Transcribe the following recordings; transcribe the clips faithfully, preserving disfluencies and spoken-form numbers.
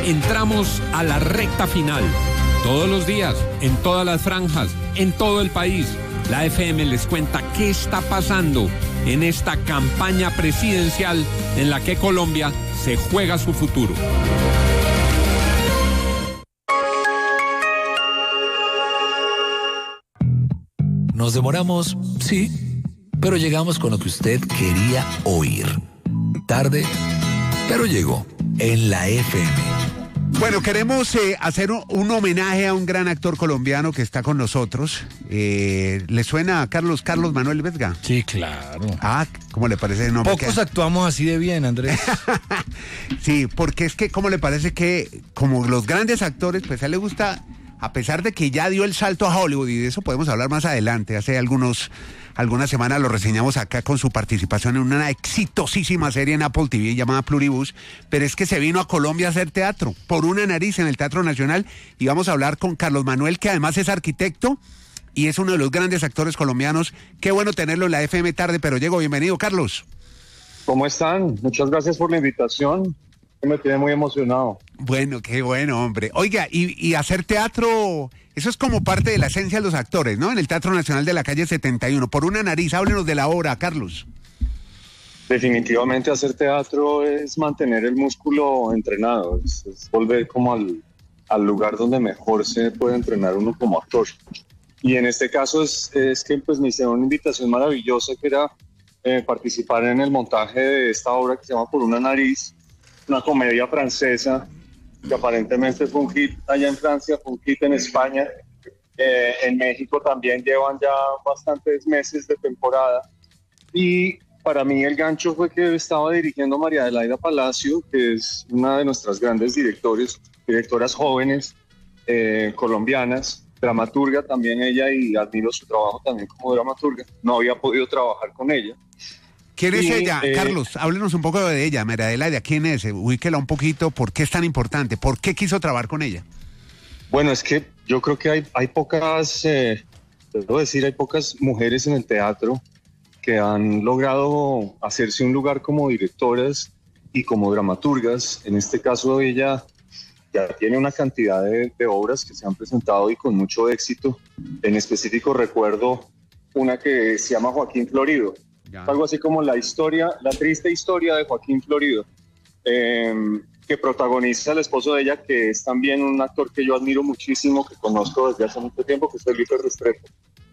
Entramos a la recta final. Todos los días, en todas las franjas, en todo el país, la F M les cuenta qué está pasando en esta campaña presidencial en la que Colombia se juega su futuro. Nos demoramos, sí, pero llegamos con lo que usted quería oír. Tarde, pero llegó en la F M. Bueno, queremos eh, hacer un, un homenaje a un gran actor colombiano que está con nosotros. Eh, ¿Le suena a Carlos Carlos Manuel Vesga? Sí, claro. Ah, ¿cómo le parece el nombre? Pocos actuamos así de bien, Andrés. Sí, porque es que, ¿cómo le parece que, como los grandes actores, pues a él le gusta, a pesar de que ya dio el salto a Hollywood, y de eso podemos hablar más adelante, hace algunos, algunas semanas lo reseñamos acá con su participación en una exitosísima serie en Apple T V llamada Pluribus, pero es que se vino a Colombia a hacer teatro, por una nariz en el Teatro Nacional, y vamos a hablar con Carlos Manuel, que además es arquitecto, y es uno de los grandes actores colombianos. Qué bueno tenerlo en la F M tarde, pero llego. Bienvenido, Carlos. ¿Cómo están? Muchas gracias por la invitación. Me tiene muy emocionado. Bueno, qué bueno, hombre. Oiga, y, y hacer teatro, eso es como parte de la esencia de los actores, ¿no? En el Teatro Nacional de la Calle setenta y uno. Por una nariz, háblenos de la obra, Carlos. Definitivamente hacer teatro es mantener el músculo entrenado, es, es volver como al, al lugar donde mejor se puede entrenar uno como actor. Y en este caso es, es que pues me hicieron una invitación maravillosa que era eh, participar en el montaje de esta obra que se llama Por una nariz, una comedia francesa que aparentemente fue un hit allá en Francia, fue un hit en España, eh, en México también llevan ya bastantes meses de temporada. Y para mí el gancho fue que estaba dirigiendo María Adelaida Palacio, que es una de nuestras grandes directores, directoras jóvenes eh, colombianas, dramaturga también ella, y admiro su trabajo también como dramaturga. No había podido trabajar con ella. ¿Quién es y, ella? eh, Carlos, háblenos un poco de ella, María Adelaida. ¿Quién es? Ubíquela un poquito. ¿Por qué es tan importante? ¿Por qué quiso trabajar con ella? Bueno, es que yo creo que hay, hay pocas, eh, debo decir, hay pocas mujeres en el teatro que han logrado hacerse un lugar como directoras y como dramaturgas. En este caso ella ya tiene una cantidad de, de obras que se han presentado y con mucho éxito. En específico recuerdo una que se llama Joaquín Florido. Ya. Algo así como la historia, la triste historia de Joaquín Florido, eh, que protagoniza el esposo de ella, que es también un actor que yo admiro muchísimo, que conozco desde hace mucho tiempo, que es Felipe Restrepo.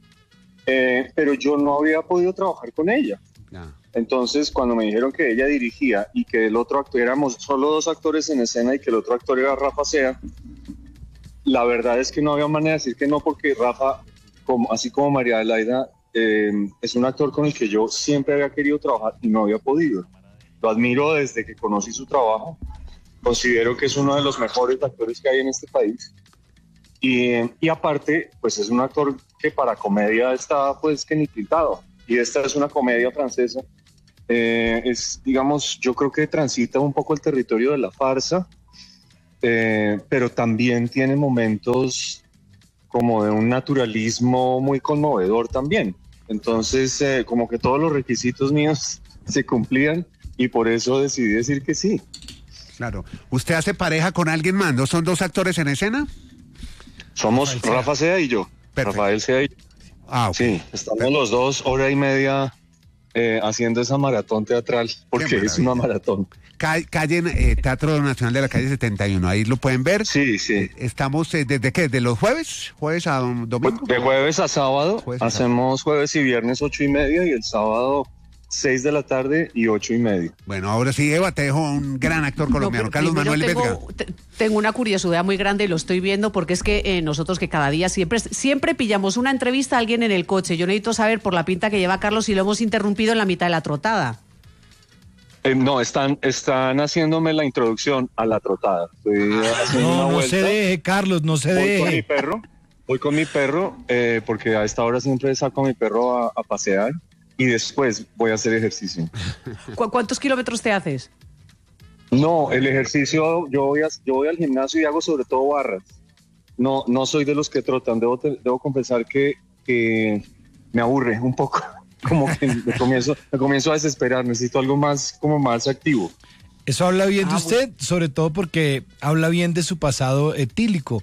Eh, pero yo no había podido trabajar con ella. Ya. Entonces, cuando me dijeron que ella dirigía y que el otro actor, éramos solo dos actores en escena y que el otro actor era Rafa Sea, la verdad es que no había manera de decir que no, porque Rafa, como, así como María Adelaida, Eh, es un actor con el que yo siempre había querido trabajar y no había podido. Lo admiro desde que conocí su trabajo. Considero que es uno de los mejores actores que hay en este país. Y, y aparte, pues es un actor que para comedia está pues que ni pintado. Y esta es una comedia francesa. Eh, es, digamos, yo creo que transita un poco el territorio de la farsa, eh, pero también tiene momentos como de un naturalismo muy conmovedor también. Entonces, eh, como que todos los requisitos míos se cumplían y por eso decidí decir que sí. Claro. ¿Usted hace pareja con alguien más? ¿No son dos actores en escena? Somos Rafael, Rafa Sea y yo. Perfecto. Rafael Sea y yo. Ah, okay. Sí, estamos Perfecto. Los dos hora y media eh, haciendo esa maratón teatral, porque es una maratón. Calle eh, Teatro Nacional de la Calle setenta y uno, ahí lo pueden ver. Sí, sí. Estamos, eh, ¿desde qué? ¿De los jueves? ¿Jueves a domingo? De jueves a sábado. Jueves a hacemos sábado. Jueves y viernes ocho y media y el sábado seis de la tarde y ocho y media. Bueno, ahora sí, Eva, te dejo a un gran actor colombiano, no, Carlos Manuel tengo, Vesga. Te, tengo una curiosidad muy grande y lo estoy viendo porque es que eh, nosotros que cada día siempre, siempre pillamos una entrevista a alguien en el coche. Yo necesito saber por la pinta que lleva Carlos si lo hemos interrumpido en la mitad de la trotada. Eh, no, están, están haciéndome la introducción a la trotada. Estoy haciendo no, una no vuelta. se deje, Carlos, no se voy deje. Con mi perro, voy con mi perro, eh, porque a esta hora siempre saco a mi perro a, a pasear y después voy a hacer ejercicio. ¿Cu- ¿Cuántos kilómetros te haces? No, el ejercicio, yo voy, a, yo voy al gimnasio y hago sobre todo barras. No, no soy de los que trotan, debo, debo confesar que, que me aburre un poco. Como que me comienzo, me comienzo a desesperar, necesito algo más, como más activo. Eso habla bien de Ah, usted, sobre todo porque habla bien de su pasado etílico.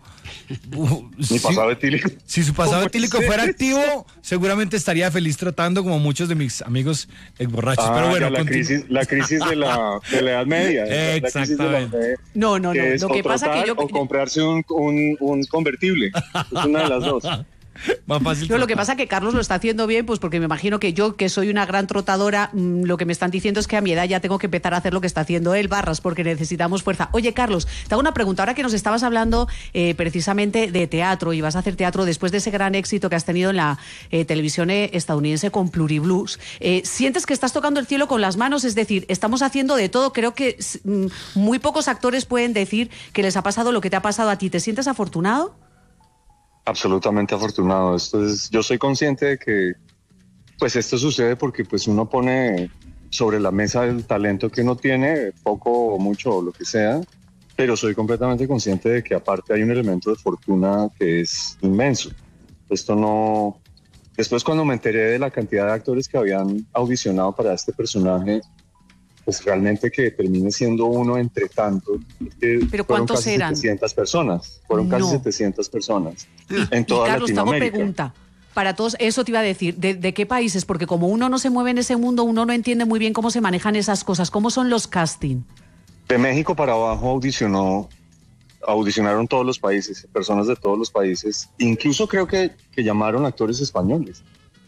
Uh, Mi si- pasado etílico. Si su pasado ¿Cómo etílico es fuera eso? activo, seguramente estaría feliz tratando como muchos de mis amigos ex borrachos. Ah, Pero bueno, ya, la continúe. crisis, la crisis de la, de la Edad Media. la- la crisis de la Edad Exactamente. Media, No, no, no. que es Lo que o pasa que trotar yo. o comprarse un, un, un convertible. Es una de las dos. Más fácil. No, lo que tratar. pasa es que Carlos lo está haciendo bien, pues porque me imagino que yo, que soy una gran trotadora, mmm, lo que me están diciendo es que a mi edad ya tengo que empezar a hacer lo que está haciendo él, Barras, porque necesitamos fuerza. Oye, Carlos, te hago una pregunta. Ahora que nos estabas hablando eh, precisamente de teatro y vas a hacer teatro después de ese gran éxito que has tenido en la eh, televisión eh, estadounidense con Pluriblues, eh, ¿sientes que estás tocando el cielo con las manos? Es decir, estamos haciendo de todo. Creo que mmm, muy pocos actores pueden decir que les ha pasado lo que te ha pasado a ti. ¿Te sientes afortunado? Absolutamente afortunado. Esto es, yo soy consciente de que pues esto sucede porque pues uno pone sobre la mesa el talento que uno tiene, poco o mucho o lo que sea, pero soy completamente consciente de que aparte hay un elemento de fortuna que es inmenso. Esto no... Después cuando me enteré de la cantidad de actores que habían audicionado para este personaje, pues realmente que termine siendo uno entre tantos. eh, ¿Pero fueron cuántos casi eran? setecientas personas. Fueron No. casi setecientas personas en Y toda Carlos, te hago Latinoamérica. pregunta. Para todos, eso te iba a decir, ¿de, ¿de qué países? Porque como uno no se mueve en ese mundo, uno no entiende muy bien cómo se manejan esas cosas. ¿Cómo son los casting? De México para abajo audicionó, audicionaron todos los países, personas de todos los países. Incluso creo que, que llamaron actores españoles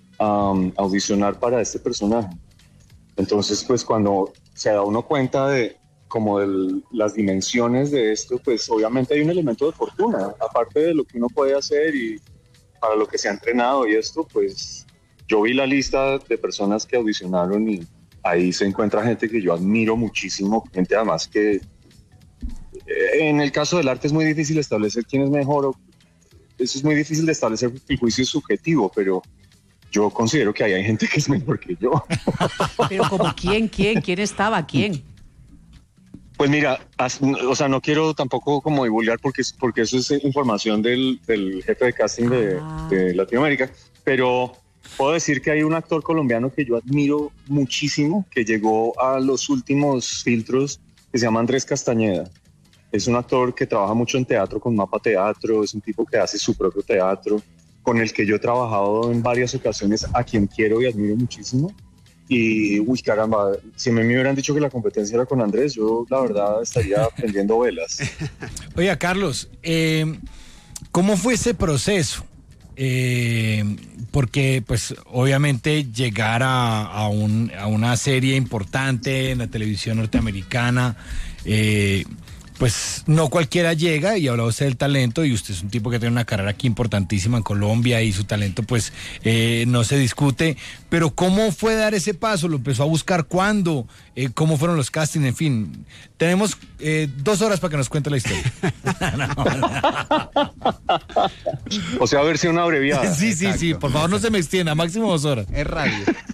um, a audicionar para este personaje. Entonces, pues cuando se da uno cuenta de como de las dimensiones de esto, pues obviamente hay un elemento de fortuna, aparte de lo que uno puede hacer y para lo que se ha entrenado y esto, pues yo vi la lista de personas que audicionaron y ahí se encuentra gente que yo admiro muchísimo, gente además que eh, en el caso del arte es muy difícil establecer quién es mejor, o, eso es muy difícil de establecer, el juicio es subjetivo, pero yo considero que ahí hay gente que es mejor que yo. Pero como quién, quién, quién estaba, quién. Pues mira, as, o sea, no quiero tampoco como divulgar porque, porque eso es información del, del jefe de casting de, Ah. de Latinoamérica, pero puedo decir que hay un actor colombiano que yo admiro muchísimo, que llegó a los últimos filtros, que se llama Andrés Castañeda. Es un actor que trabaja mucho en teatro con Mapa Teatro, es un tipo que hace su propio teatro, con el que yo he trabajado en varias ocasiones, a quien quiero y admiro muchísimo. Y, uy, caramba, si me hubieran dicho que la competencia era con Andrés, yo la verdad estaría prendiendo velas. Oiga, Carlos, eh, ¿cómo fue ese proceso? Eh, porque, pues, obviamente llegar a, a, un, a una serie importante en la televisión norteamericana, eh, pues no cualquiera llega, y hablaba usted del talento, y usted es un tipo que tiene una carrera aquí importantísima en Colombia, y su talento pues eh, no se discute, pero ¿cómo fue dar ese paso? ¿Lo empezó a buscar cuándo? Eh, ¿Cómo fueron los castings? En fin, tenemos eh, dos horas para que nos cuente la historia. O sea, a ver si una abreviada. Sí, sí, sí, por favor no se me extienda, máximo dos horas. Es radio.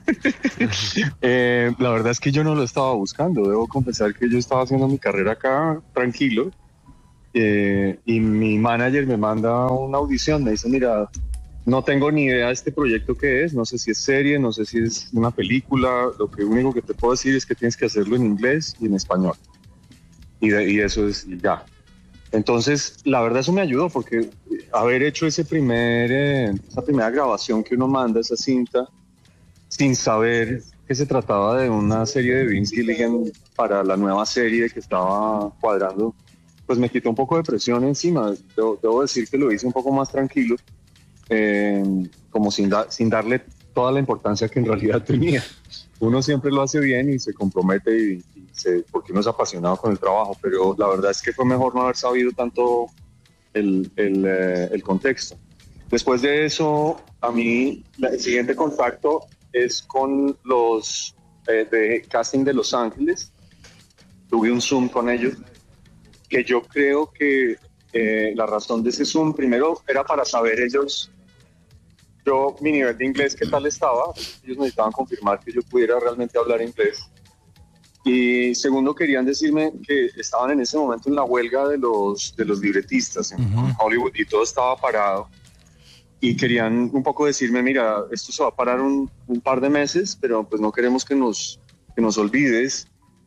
Eh, la verdad es que yo no lo estaba buscando, debo confesar que yo estaba haciendo mi carrera acá tranquilo eh, y mi manager me manda una audición, me dice, mira, no tengo ni idea de este proyecto que es, no sé si es serie, no sé si es una película, lo que único que te puedo decir es que tienes que hacerlo en inglés y en español. Y, de, y eso es y ya. Entonces, la verdad eso me ayudó porque haber hecho ese primer, eh, esa primera grabación que uno manda, esa cinta, sin saber que se trataba de una serie de Vince Gilligan para la nueva serie que estaba cuadrando, pues me quitó un poco de presión encima. Debo, debo decir que lo hice un poco más tranquilo, eh, como sin, da, sin darle toda la importancia que en realidad tenía. Uno siempre lo hace bien y se compromete y, y se, porque uno es apasionado con el trabajo, pero la verdad es que fue mejor no haber sabido tanto el, el, eh, el contexto. Después de eso, a mí la, el siguiente contacto es con los eh, de casting de Los Ángeles. Tuve un Zoom con ellos, que yo creo que eh, la razón de ese Zoom, primero, era para saber ellos, yo, mi nivel de inglés, qué tal estaba. Ellos necesitaban confirmar que yo pudiera realmente hablar inglés. Y segundo, querían decirme que estaban en ese momento en la huelga de los, de los libretistas en uh-huh. Hollywood y todo estaba parado. Y querían un poco decirme, mira, esto se va a parar un, un par de meses, pero pues no queremos que nos, que nos olvides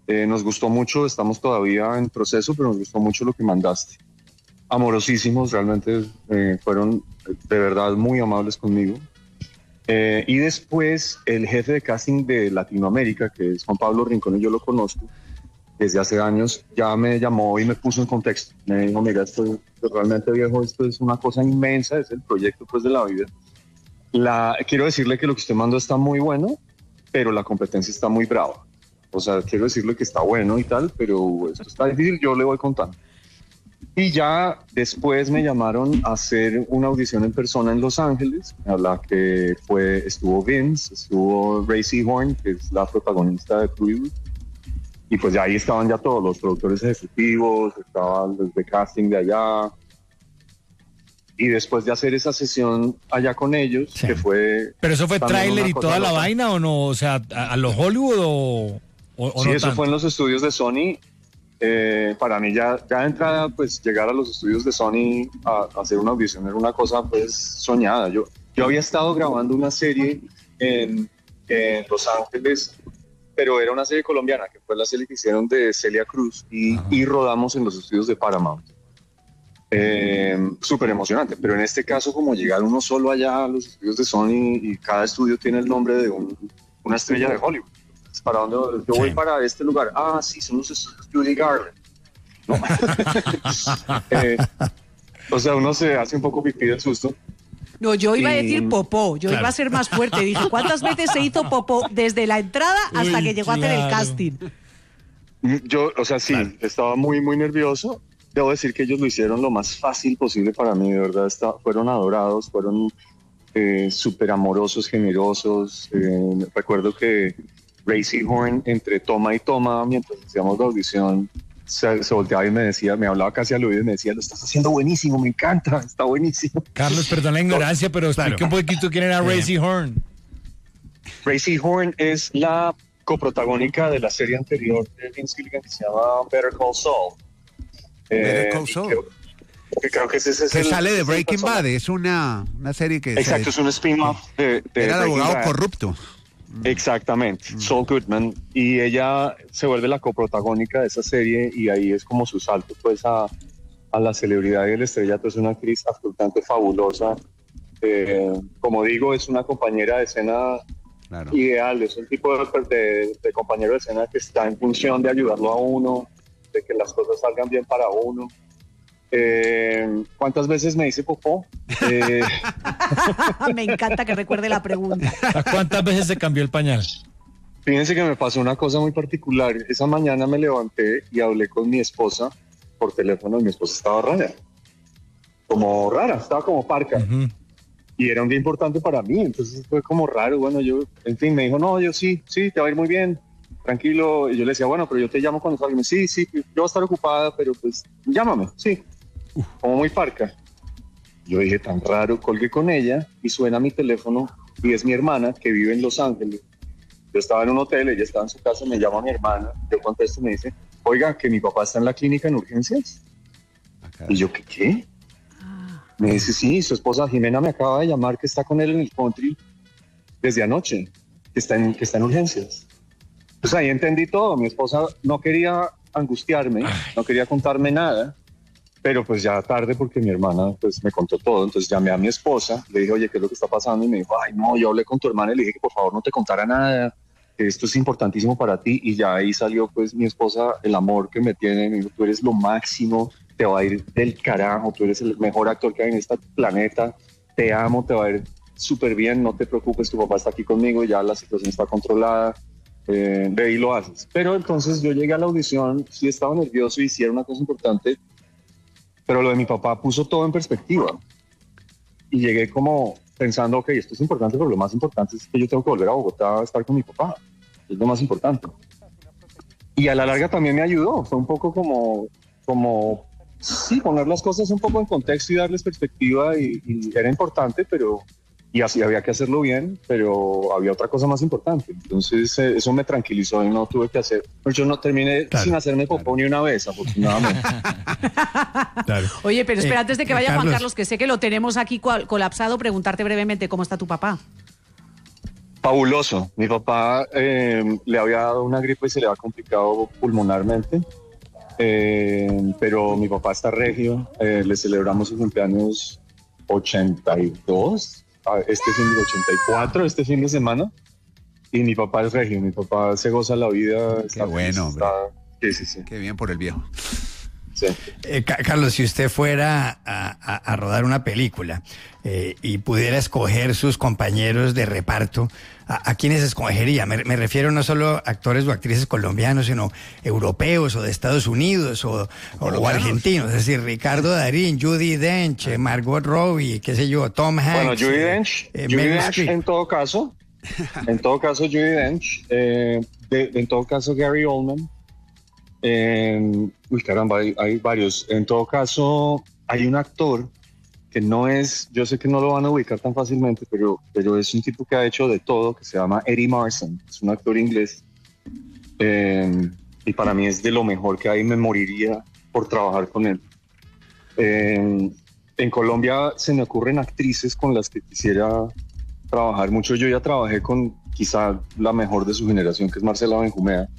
Eh, nos gustó mucho, estamos todavía en proceso, pero nos gustó mucho lo que mandaste. Amorosísimos, realmente eh, fueron de verdad muy amables conmigo. Eh, y después el jefe de casting de Latinoamérica, que es Juan Pablo Rincón, y yo lo conozco desde hace años, ya me llamó y me puso en contexto. Me dijo, mira, esto realmente, viejo, esto es una cosa inmensa, es el proyecto pues de la vida. La, quiero decirle que lo que usted mandó está muy bueno, pero la competencia está muy brava. O sea, quiero decirle que está bueno y tal, pero esto está difícil, yo le voy contando. Y ya después me llamaron a hacer una audición en persona en Los Ángeles, a la que fue, estuvo Vince, estuvo Ray Seahorn, que es la protagonista de Crew, y pues ya ahí estaban ya todos los productores ejecutivos, estaban los de casting de allá. Y después de hacer esa sesión allá con ellos, sí. que fue... ¿Pero eso fue tráiler y toda la vaina o no? O sea, ¿a, a los Hollywood o, o, o sí, no eso tanto? fue en los estudios de Sony. Eh, para mí ya, ya de entrada, pues llegar a los estudios de Sony a, a hacer una audición era una cosa pues soñada. Yo, yo había estado grabando una serie en, en Los Ángeles, pero era una serie colombiana, que fue la serie que hicieron de Celia Cruz y, y rodamos en los estudios de Paramount. Eh, súper emocionante, pero en este caso como llegar uno solo allá a los estudios de Sony y cada estudio tiene el nombre de un, una estrella de Hollywood. ¿Para dónde voy? Yo voy sí. para este lugar. Ah, sí, son los estudios Judy Garland. ¿No? eh, o sea, uno se hace un poco pipí del susto. No, yo iba y... a decir popó, yo claro. iba a ser más fuerte. Dije, ¿cuántas veces se hizo popó desde la entrada hasta Uy, que llegó claro. a hacer el casting? Yo, o sea, sí, claro. estaba muy, muy nervioso. Debo decir que ellos lo hicieron lo más fácil posible para mí, de verdad. Está, fueron adorados, fueron eh, súper amorosos, generosos. Eh, recuerdo que Ray Seahorn, entre toma y toma, mientras hacíamos la audición, se, se volteaba y me decía, me hablaba casi al oído y me decía, lo estás haciendo buenísimo, me encanta, está buenísimo. Carlos, perdón la ignorancia, pero explica claro. un poquito quién era Ray Seahorn. Ray Seahorn es la coprotagónica de la serie anterior de Vince Gilligan que se llama Better Call Saul. Better Call Saul. Creo, que creo que ese es que el, sale de Breaking Bad, es una, una serie que... Exacto, se, es un spin-off de, de Era el abogado Bad. corrupto. Exactamente, mm. Saul Goodman, y ella se vuelve la coprotagónica de esa serie y ahí es como su salto pues a, a la celebridad y el estrellato. Es una actriz absolutamente fabulosa, eh, como digo, es una compañera de escena claro. ideal, es un tipo de, de, de compañero de escena que está en función de ayudarlo a uno, de que las cosas salgan bien para uno. Eh, ¿Cuántas veces me dice popó? Eh... me encanta que recuerde la pregunta. ¿A cuántas veces se cambió el pañal? Fíjense que me pasó una cosa muy particular. Esa mañana me levanté y hablé con mi esposa por teléfono y mi esposa estaba rara. Como rara, estaba como parca. Uh-huh. Y era un día importante para mí, entonces fue como raro. Bueno, yo, en fin, me dijo, no, yo sí, sí, te va a ir muy bien. Tranquilo, y yo le decía, bueno, pero yo te llamo cuando salga. Sí, sí, yo voy a estar ocupada, pero pues llámame, sí. Uf. Como muy parca. Yo dije, tan raro, colgué con ella y suena mi teléfono y es mi hermana que vive en Los Ángeles. Yo estaba en un hotel, ella estaba en su casa, me llama mi hermana, yo contesto y me dice, oiga, que mi papá está en la clínica en urgencias. Okay. Y yo, ¿qué? ¿Qué? Ah. Me dice, sí, su esposa Jimena me acaba de llamar que está con él en el country desde anoche, que está en, que está en urgencias. Pues ahí entendí todo. Mi esposa no quería angustiarme, Ay. no quería contarme nada, pero pues ya tarde porque mi hermana pues me contó todo. Entonces llamé a mi esposa, le dije, oye, ¿qué es lo que está pasando? Y me dijo, ay, no, yo hablé con tu hermana y le dije que por favor no te contara nada, que esto es importantísimo para ti. Y ya ahí salió pues mi esposa, el amor que me tiene. Me dijo, tú eres lo máximo, te va a ir del carajo, tú eres el mejor actor que hay en este planeta, te amo, te va a ir súper bien, no te preocupes, tu papá está aquí conmigo, ya la situación está controlada. Eh, de ahí lo haces. Pero entonces yo llegué a la audición, sí estaba nervioso y sí era una cosa importante, pero lo de mi papá puso todo en perspectiva y llegué como pensando, ok, esto es importante, pero lo más importante es que yo tengo que volver a Bogotá a estar con mi papá, es lo más importante. Y a la larga también me ayudó, fue un poco como, como sí, poner las cosas un poco en contexto y darles perspectiva y, y era importante, pero y así había que hacerlo bien, pero había otra cosa más importante. Entonces eh, eso me tranquilizó y no tuve que hacer. Yo no terminé claro, sin hacerme popó claro. ni una vez, afortunadamente. Claro. Oye, pero espera, Eh, antes de que vaya Carlos. Juan Carlos, que sé que lo tenemos aquí colapsado, preguntarte brevemente cómo está tu papá. Fabuloso. Mi papá eh, le había dado una gripe y se le había complicado pulmonarmente, eh, pero mi papá está regio. Eh, le celebramos su cumpleaños ochenta y dos, este fin de ochenta y cuatro, este fin de semana. Y mi papá es regio, mi papá se goza la vida. Qué bueno, hombre. Está, sí, sí, sí. Qué bien por el viejo. Sí. Eh, Carlos, si usted fuera a, a, a rodar una película eh, y pudiera escoger sus compañeros de reparto, ¿a, a quiénes escogería? Me, me refiero no solo a actores o actrices colombianos, sino europeos o de Estados Unidos o, o, o argentinos. Es decir, Ricardo Darín, Judi Dench, eh, Margot Robbie, qué sé yo, Tom Hanks. Bueno, Judi Dench, eh, Judi Meryl Dench Streep. en todo caso, en todo caso Judi Dench, eh, de, en todo caso Gary Oldman. Eh, uy, caramba, hay, hay varios. En todo caso, hay un actor que no es, yo sé que no lo van a ubicar tan fácilmente, pero, pero es un tipo que ha hecho de todo, que se llama Eddie Marsan. Es un actor inglés. Eh, y para mí es de lo mejor que hay. Me moriría por trabajar con él. Eh, en Colombia se me ocurren actrices con las que quisiera trabajar mucho. Yo ya trabajé con quizá la mejor de su generación, que es Marcela Benjumea.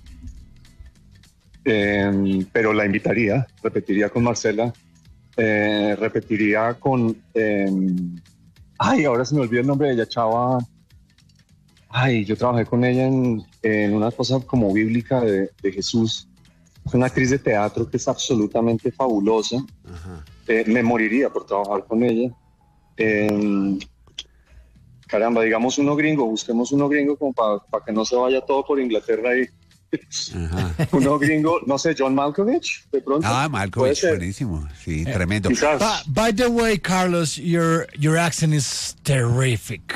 Eh, pero la invitaría, repetiría con Marcela, eh, repetiría con, eh, ay, ahora se me olvida el nombre de ella, Chava, ay, yo trabajé con ella en, en una cosa como bíblica de, de Jesús, es una actriz de teatro que es absolutamente fabulosa, eh, me moriría por trabajar con ella. Eh, caramba, digamos uno gringo, busquemos uno gringo como para pa que no se vaya todo por Inglaterra ahí. Ajá. Uno gringo, no sé, John Malkovich, de pronto. Ah, Malkovich, buenísimo. Sí, eh, tremendo. Quizás. By, by the way, Carlos, your your accent is terrific.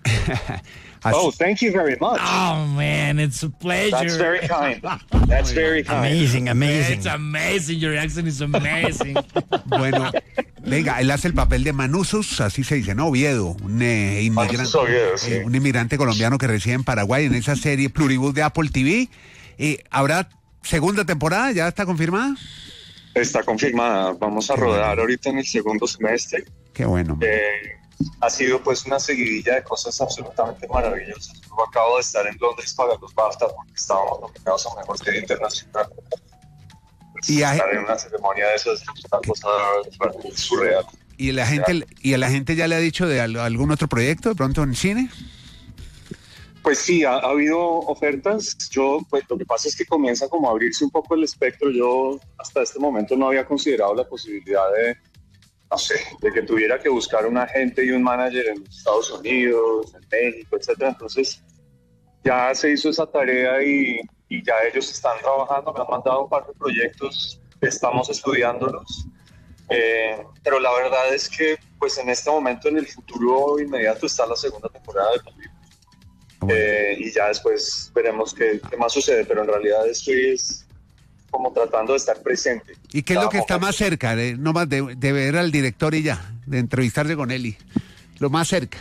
Oh, thank you very much. Oh man, it's a pleasure. That's very kind. That's very kind. Amazing, amazing. It's amazing. Your accent is amazing. Bueno, venga, él hace el papel de Manusos, así se dice, ¿no? Oviedo, un, eh, inmigrante, Oviedo, sí. eh, un inmigrante colombiano que reside en Paraguay en esa serie Pluribus de Apple T V. Eh, ¿Habrá segunda temporada? ¿Ya está confirmada? Está confirmada. Vamos a Qué rodar bueno. ahorita en el segundo semestre. Qué bueno. Eh, ha sido pues una seguidilla de cosas absolutamente maravillosas. Yo acabo de estar en Londres para los BAFTA porque estábamos nominados a Mejor Serie Internacional. Pues, Y a- estar en una ceremonia de esas es una cosa bueno, surreal. ¿Y la gente y a la gente ya le ha dicho de al- algún otro proyecto de pronto en cine? Pues sí, ha, ha habido ofertas. Yo, pues lo que pasa es que comienza como a abrirse un poco el espectro. Yo hasta este momento no había considerado la posibilidad de, no sé, de que tuviera que buscar un agente y un manager en Estados Unidos, en México, etcétera. Entonces ya se hizo esa tarea y, y ya ellos están trabajando. Me han mandado un par de proyectos, estamos estudiándolos. Eh, pero la verdad es que, pues en este momento, en el futuro inmediato, está la segunda temporada de Pluribus. Bueno. Eh, y ya después veremos qué, qué más sucede, pero en realidad estoy es como tratando de estar presente. ¿Y qué es Cada lo que está momento. más cerca? De, no más de, de ver al director y ya, de entrevistarse con él y lo más cerca.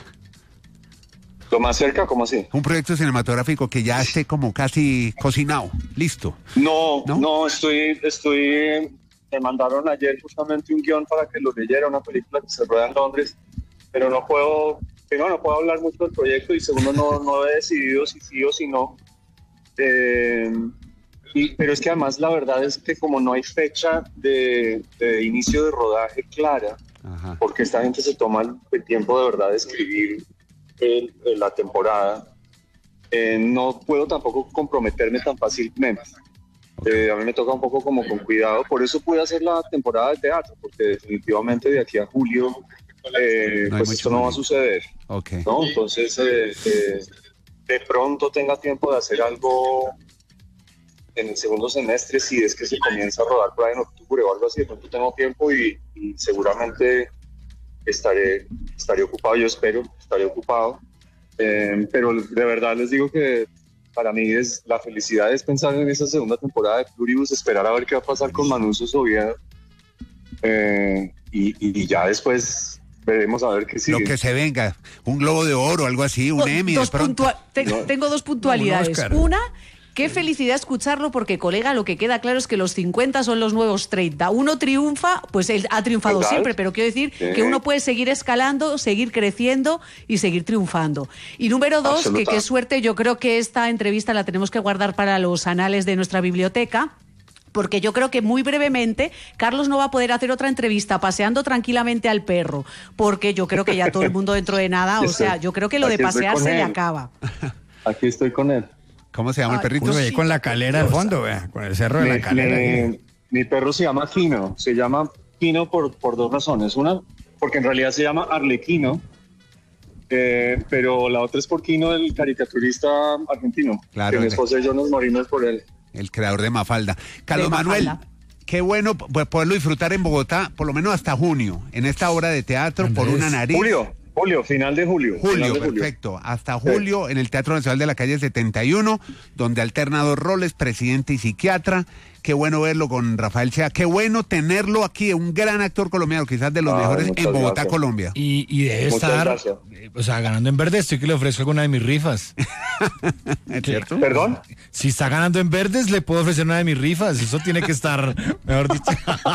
Lo más cerca, ¿cómo así? Un proyecto cinematográfico que ya esté como casi cocinado, listo. No, ¿No? no, estoy, estoy, me mandaron ayer justamente un guión para que lo leyera, una película que se rueda en Londres, pero no puedo, primero no puedo hablar mucho del proyecto y segundo no, no he decidido si sí o si no. Eh, y, pero es que además la verdad es que como no hay fecha de, de inicio de rodaje clara, Ajá. porque esta gente se toma el, el tiempo de verdad de escribir el, el, la temporada, eh, no puedo tampoco comprometerme tan fácilmente. Eh, a mí me toca un poco como con cuidado, por eso pude hacer la temporada de teatro, porque definitivamente de aquí a julio eh, No hay pues mucho esto no va a más. suceder, Ok. ¿no? Entonces eh, eh, de pronto tenga tiempo de hacer algo en el segundo semestre, si es que se comienza a rodar por ahí en octubre o algo así, de pronto tengo tiempo y, y seguramente estaré, estaré ocupado, yo espero, estaré ocupado, eh, pero de verdad les digo que para mí es la felicidad es pensar en esa segunda temporada de Pluribus, esperar a ver qué va a pasar con Manusos Oviedo, eh, y, y ya después veremos a ver qué sigue. Lo que se venga, un Globo de Oro, algo así, un Do- Emmy dos de pronto. puntua- te- No. tengo dos puntualidades. Oscar. Una, Qué felicidad escucharlo porque, colega, lo que queda claro es que los cincuenta son los nuevos treinta. Uno triunfa, pues él ha triunfado ¿Verdad? siempre, pero quiero decir sí. que uno puede seguir escalando, seguir creciendo y seguir triunfando. Y número dos, que qué suerte, yo creo que esta entrevista la tenemos que guardar para los anales de nuestra biblioteca. Porque yo creo que muy brevemente Carlos no va a poder hacer otra entrevista paseando tranquilamente al perro, porque yo creo que ya todo el mundo dentro de nada, o sea, yo creo que lo de pasear se le acaba. Aquí estoy con él. ¿Cómo se llama el perrito? Uy, con la calera al fondo, vea, con el cerro de Mi, la calera. mi, mi perro se llama Kino, se llama Kino por, por dos razones. Una, porque en realidad se llama Arlequino, eh, pero la otra es por Kino, el caricaturista argentino. Claro. Que mi esposa y yo nos morimos por él. El creador de Mafalda. Carlos de Manuel, Mafalda. qué bueno poderlo disfrutar en Bogotá, por lo menos hasta junio, en esta obra de teatro, Andrés. Por una nariz. Julio, julio, final de julio. Julio, de perfecto. Julio. Hasta julio, sí. En el Teatro Nacional de la Calle setenta y uno, donde alterna dos roles, presidente y psiquiatra. Qué bueno verlo con Rafael Sea. Qué bueno tenerlo aquí, un gran actor colombiano, quizás de los ah, mejores en Bogotá, gracias. Colombia. Y, y debe muchas estar, gracias. O sea, ganando en verdes, estoy que le ofrezco alguna de mis rifas. ¿Es cierto? ¿Perdón? Si está ganando en verdes, le puedo ofrecer una de mis rifas. Eso tiene que estar, mejor dicho.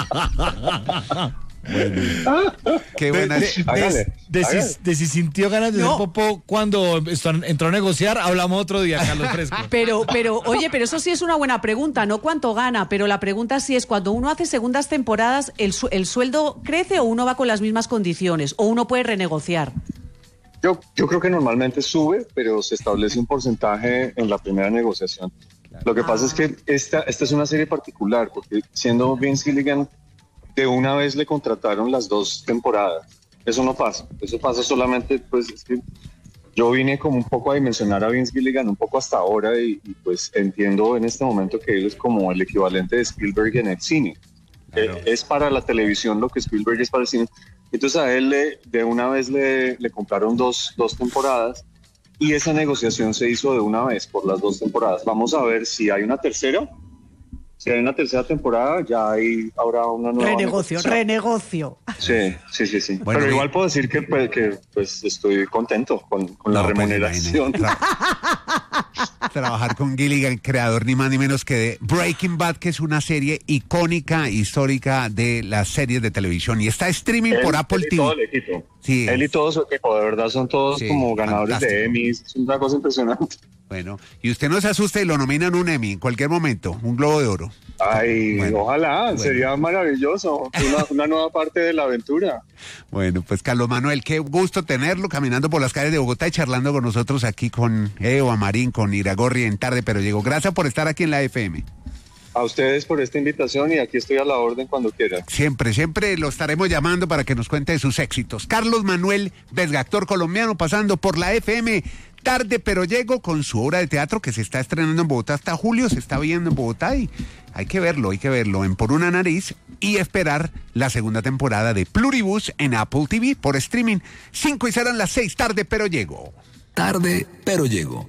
Bueno. Qué buena. De, de, de, de, si, de si sintió ganas de no. hacer popó cuando entró a negociar, hablamos otro día, Carlos Fresco. Pero, pero, oye, pero eso sí es una buena pregunta, no cuánto gana, pero la pregunta sí es, cuando uno hace segundas temporadas, ¿el, el sueldo crece o uno va con las mismas condiciones? ¿O uno puede renegociar? Yo, yo creo que normalmente sube, pero se establece un porcentaje en la primera negociación. Claro. Lo que ah. pasa es que esta, esta es una serie particular, porque siendo Vince Gilligan, de una vez le contrataron las dos temporadas. Eso no pasa. Eso pasa solamente, pues, es que yo vine como un poco a dimensionar a Vince Gilligan un poco hasta ahora y, y pues entiendo en este momento que él es como el equivalente de Spielberg en el cine. Claro. Eh, es para la televisión lo que Spielberg es para el cine. Entonces a él le, de una vez le, le compraron dos, dos temporadas y esa negociación se hizo de una vez por las dos temporadas. Vamos a ver si hay una tercera. Si hay una tercera temporada, ya hay, habrá una nueva renegocio, renegocio. Sí, sí, sí, sí. Bueno, pero igual puedo decir que, pues, que pues, estoy contento con, con no, la remuneración. Pues, tra- trabajar con Gilligan, creador ni más ni menos que de Breaking Bad, que es una serie icónica, histórica de las series de televisión. Y está streaming él, por Apple él y T V. Todo el equipo. Sí, él y todo su equipo, de verdad, son todos sí, como ganadores fantástico. de Emmys. Es una cosa impresionante. Bueno, y usted no se asuste y lo nominan un Emmy en cualquier momento, un Globo de Oro. Ay, bueno, ojalá, bueno. Sería maravilloso, una, una nueva parte de la aventura. Bueno, pues Carlos Manuel, qué gusto tenerlo caminando por las calles de Bogotá y charlando con nosotros aquí con Eva Marín, con Iragorri en Tarde Pero Llego. Gracias por estar aquí en la F M. A ustedes por esta invitación y aquí estoy a la orden cuando quieran. Siempre, siempre lo estaremos llamando para que nos cuente de sus éxitos. Carlos Manuel Vesga, actor colombiano, pasando por la F M. Tarde Pero Llego, con su obra de teatro que se está estrenando en Bogotá hasta julio, se está viendo en Bogotá y hay que verlo, hay que verlo en Por una Nariz y esperar la segunda temporada de Pluribus en Apple T V por streaming. Cinco y serán las seis. Tarde Pero Llego. Tarde Pero Llego.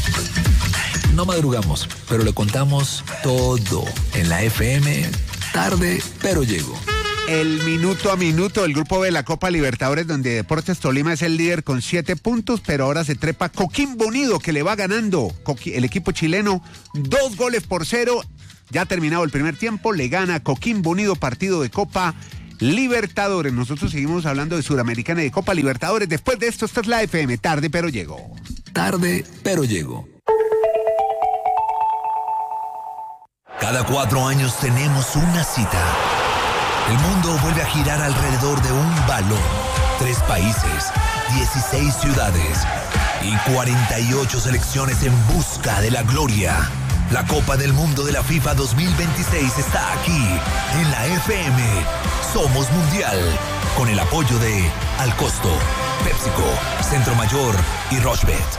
No madrugamos, pero le contamos todo en la F M. Tarde Pero Llego. El minuto a minuto del grupo B de la Copa Libertadores, donde Deportes Tolima es el líder con siete puntos, pero ahora se trepa Coquimbo Unido, que le va ganando el equipo chileno dos goles por cero. Ya ha terminado el primer tiempo, le gana Coquimbo Unido, partido de Copa Libertadores. Nosotros seguimos hablando de Suramericana y de Copa Libertadores. Después de esto, esta es la F M. Tarde Pero Llego. Tarde Pero Llego. Cada cuatro años tenemos una cita. El mundo vuelve a girar alrededor de un balón. Tres países, dieciséis ciudades y cuarenta y ocho selecciones en busca de la gloria. La Copa del Mundo de la FIFA dos mil veintiséis está aquí, en la F M. Somos Mundial, con el apoyo de Al Costo, PepsiCo, Centro Mayor y Rochebet.